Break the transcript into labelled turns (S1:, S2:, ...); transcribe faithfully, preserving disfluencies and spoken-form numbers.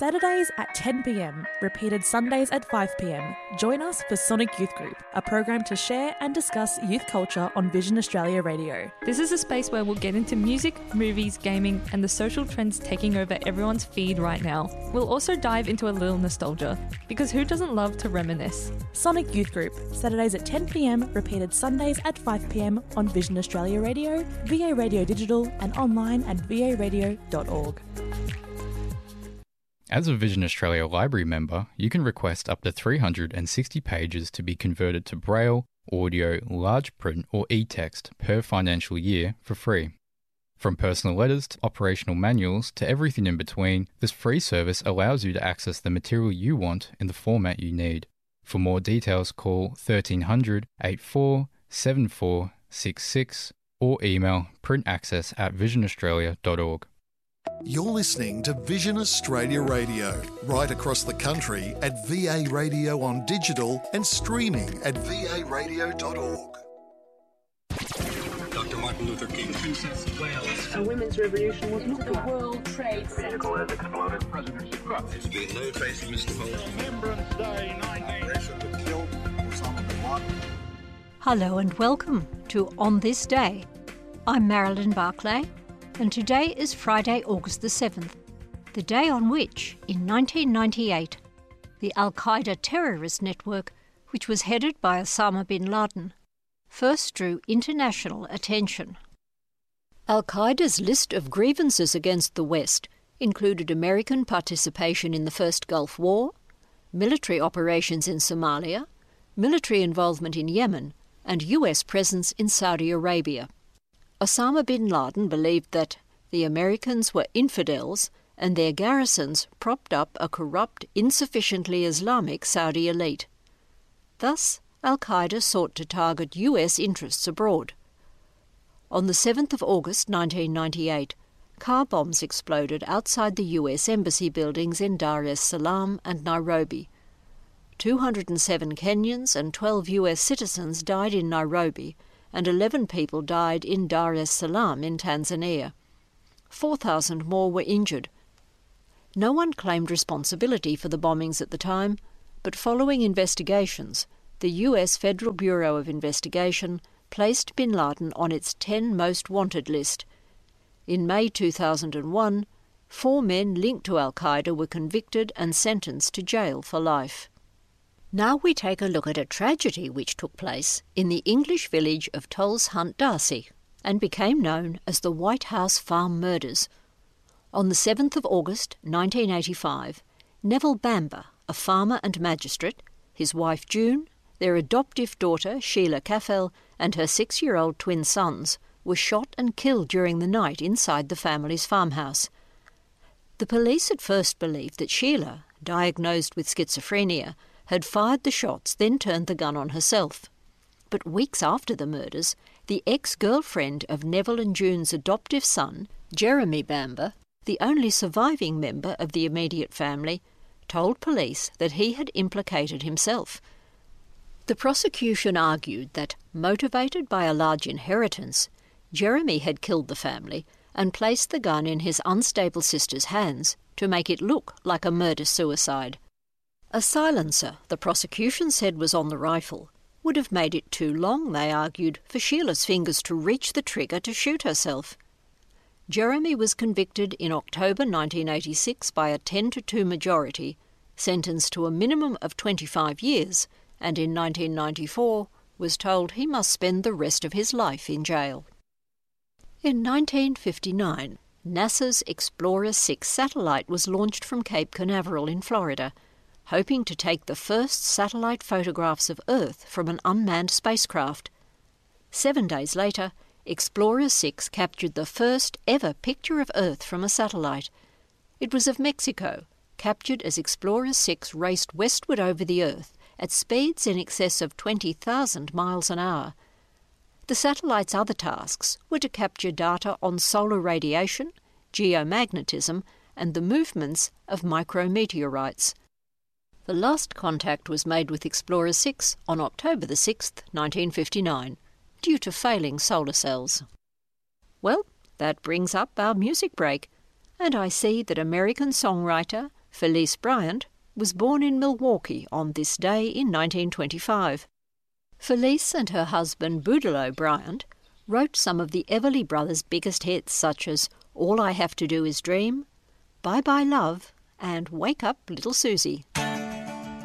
S1: Saturdays at ten p m, repeated Sundays at five p m. Join us for Sonic Youth Group, a program to share and discuss youth culture on Vision Australia Radio.
S2: This is a space where we'll get into music, movies, gaming, and the social trends taking over everyone's feed right now. We'll also dive into a little nostalgia, because who doesn't love to reminisce?
S1: Sonic Youth Group, Saturdays at ten p m, repeated Sundays at five p m on Vision Australia Radio, V A Radio Digital, and online at v a radio dot org.
S3: As a Vision Australia Library member, you can request up to three hundred sixty pages to be converted to Braille, audio, large print or e-text per financial year for free. From personal letters to operational manuals to everything in between, this free service allows you to access the material you want in the format you need. For more details, call thirteen hundred, eighty-four, seventy-four, sixty-six or email printaccess at vision australia dot org.
S4: You're listening to Vision Australia Radio, right across the country at V A Radio on digital and streaming at v a radio dot org.
S5: Doctor Martin Luther King, Princess of Wales.
S6: A women's revolution was not the World Trade Center.
S5: Vehicle has exploded. President Trump. There's been no trace of Mister Foley.
S7: Remembrance Day nineteen.
S5: Russia killed Osama bin Laden.
S8: Hello and welcome to On This Day. I'm Marilyn Barclay, and today is Friday, August the seventh, the day on which, in nineteen ninety-eight, the Al-Qaeda terrorist network, which was headed by Osama bin Laden, first drew international attention. Al-Qaeda's list of grievances against the West included American participation in the First Gulf War, military operations in Somalia, military involvement in Yemen, and U S presence in Saudi Arabia. Osama bin Laden believed that the Americans were infidels and their garrisons propped up a corrupt, insufficiently Islamic Saudi elite. Thus, Al-Qaeda sought to target U S interests abroad. On the seventh of August nineteen ninety-eight, car bombs exploded outside the U S embassy buildings in Dar es Salaam and Nairobi. two hundred seven Kenyans and twelve U S citizens died in Nairobi, and eleven people died in Dar es Salaam in Tanzania. four thousand more were injured. No one claimed responsibility for the bombings at the time, but following investigations, the U S Federal Bureau of Investigation placed bin Laden on its ten most wanted list. In May two thousand one, four men linked to Al-Qaeda were convicted and sentenced to jail for life. Now we take a look at a tragedy which took place in the English village of Tolleshunt, Darcy, and became known as the White House Farm Murders. On the seventh of August nineteen eighty-five, Neville Bamber, a farmer and magistrate, his wife June, their adoptive daughter Sheila Caffell, and her six-year-old twin sons were shot and killed during the night inside the family's farmhouse. The police at first believed that Sheila, diagnosed with schizophrenia, had fired the shots, then turned the gun on herself. But weeks after the murders, the ex-girlfriend of Neville and June's adoptive son, Jeremy Bamber, the only surviving member of the immediate family, told police that he had implicated himself. The prosecution argued that, motivated by a large inheritance, Jeremy had killed the family and placed the gun in his unstable sister's hands to make it look like a murder-suicide. A silencer, the prosecution said was on the rifle, would have made it too long, they argued, for Sheila's fingers to reach the trigger to shoot herself. Jeremy was convicted in October nineteen eighty-six by a ten to two majority, sentenced to a minimum of twenty-five years, and in nineteen ninety-four was told he must spend the rest of his life in jail. In nineteen fifty-nine, NASA's Explorer six satellite was launched from Cape Canaveral in Florida, hoping to take the first satellite photographs of Earth from an unmanned spacecraft. Seven days later, Explorer six captured the first ever picture of Earth from a satellite. It was of Mexico, captured as Explorer six raced westward over the Earth at speeds in excess of twenty thousand miles an hour. The satellite's other tasks were to capture data on solar radiation, geomagnetism, and the movements of micrometeorites. The last contact was made with Explorer six on October the sixth, nineteen fifty-nine, due to failing solar cells. Well, that brings up our music break, and I see that American songwriter, Felice Bryant, was born in Milwaukee on this day in nineteen twenty-five. Felice and her husband Boudeleaux Bryant wrote some of the Everly Brothers' biggest hits such as All I Have to Do Is Dream, Bye Bye Love and Wake Up Little Susie.